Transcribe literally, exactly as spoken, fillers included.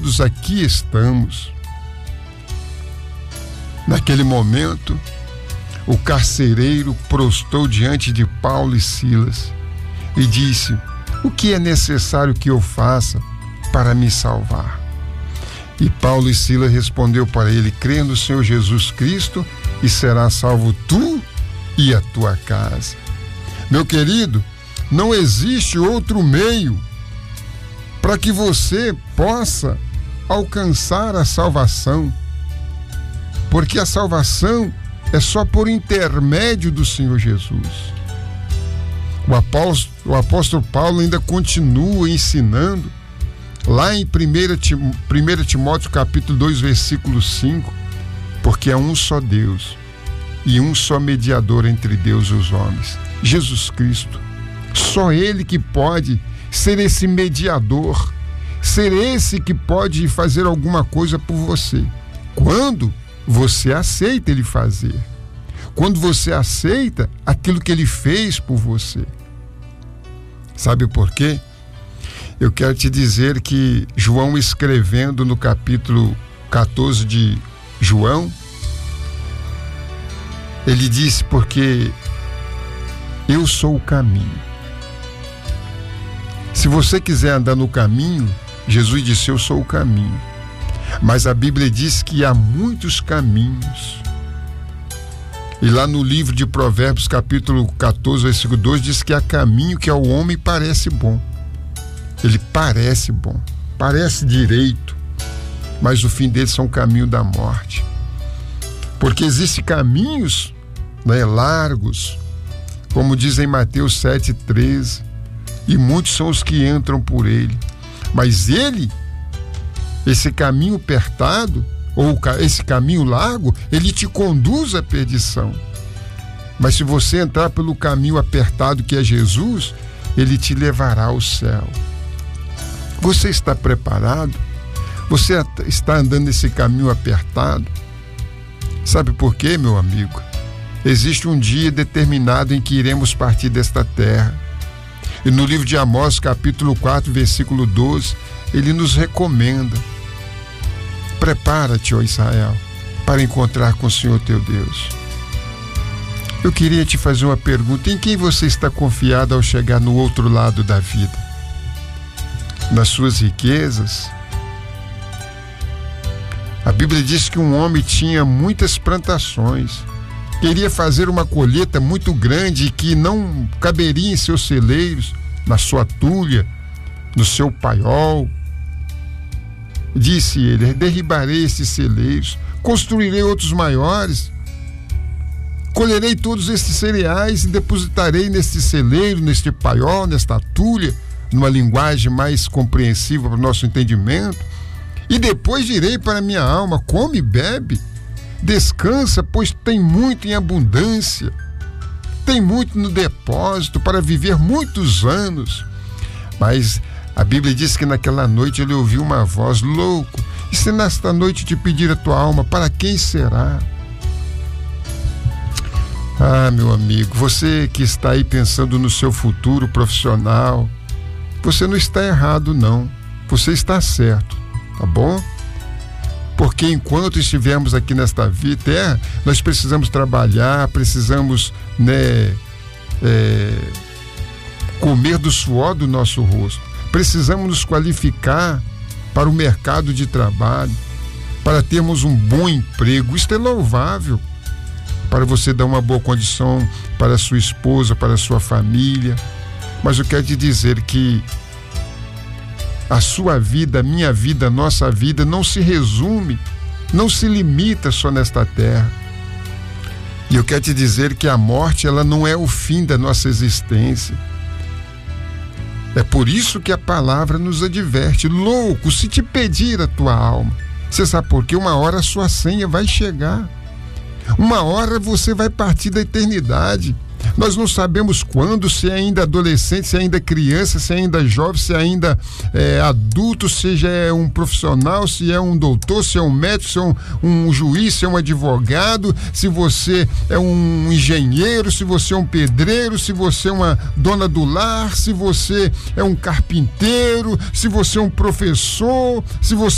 todos aqui estamos. Naquele momento, o carcereiro prostrou diante de Paulo e Silas e disse: o que é necessário que eu faça para me salvar? E Paulo e Silas respondeu para ele: crê no Senhor Jesus Cristo e será salvo tu e a tua casa. Meu querido, não existe outro meio para que você possa alcançar a salvação, porque a salvação é só por intermédio do Senhor Jesus. O apóstolo, o apóstolo Paulo ainda continua ensinando lá em primeiro Timóteo capítulo dois, versículo cinco, porque é um só Deus e um só mediador entre Deus e os homens, Jesus Cristo. Só Ele que pode ser esse mediador, ser esse que pode fazer alguma coisa por você, quando você aceita Ele fazer, quando você aceita aquilo que Ele fez por você. Sabe por quê? Eu quero te dizer que João, escrevendo no capítulo catorze de João, ele disse: porque eu sou o caminho. Se você quiser andar no caminho, Jesus disse: eu sou o caminho. Mas a Bíblia diz que há muitos caminhos. E lá no livro de Provérbios, capítulo catorze, versículo dois, diz que há caminho que ao homem parece bom. Ele parece bom, parece direito, mas o fim dele são o caminho da morte. Porque existem caminhos, né, largos, como diz em Mateus sete, treze, e muitos são os que entram por ele. Mas ele, esse caminho apertado, ou esse caminho largo, ele te conduz à perdição. Mas se você entrar pelo caminho apertado que é Jesus, ele te levará ao céu. Você está preparado? Você está andando nesse caminho apertado? Sabe por quê, meu amigo? Existe um dia determinado em que iremos partir desta terra. E no livro de Amós, capítulo quatro, versículo doze, ele nos recomenda: prepara-te, ó Israel, para encontrar com o Senhor teu Deus. Eu queria te fazer uma pergunta: em quem você está confiado ao chegar no outro lado da vida? Nas suas riquezas? A Bíblia diz que um homem tinha muitas plantações, queria fazer uma colheita muito grande que não caberia em seus celeiros, na sua tulha, no seu paiol. Disse ele: derribarei esses celeiros, construirei outros maiores, colherei todos estes cereais e depositarei neste celeiro, neste paiol, nesta tulha, numa linguagem mais compreensível para o nosso entendimento, e depois direi para minha alma: come e bebe, descansa, pois tem muito em abundância, tem muito no depósito para viver muitos anos. Mas a Bíblia diz que naquela noite ele ouviu uma voz: louco, e se nesta noite te pedir a tua alma, para quem será? Ah, meu amigo, você que está aí pensando no seu futuro profissional, você não está errado, não. Você está certo, tá bom? Porque enquanto estivermos aqui nesta vida, terra, nós precisamos trabalhar, precisamos, né, é, comer do suor do nosso rosto. Precisamos nos qualificar para o mercado de trabalho, para termos um bom emprego. Isso é louvável, para você dar uma boa condição para a sua esposa, para a sua família. Mas eu quero te dizer que a sua vida, a minha vida, a nossa vida não se resume, não se limita só nesta terra. E eu quero te dizer que a morte, ela não é o fim da nossa existência. É por isso que a palavra nos adverte: louco, se te pedir a tua alma. Você sabe por quê? Uma hora a sua senha vai chegar. Uma hora você vai partir da eternidade. Nós não sabemos quando, se é ainda adolescente, se é ainda criança, se é ainda jovem, se é ainda é, adulto, se já é um profissional, se é um doutor, se é um médico, se é um, um juiz, se é um advogado, se você é um engenheiro, se você é um pedreiro, se você é uma dona do lar, se você é um carpinteiro, se você é um professor, se você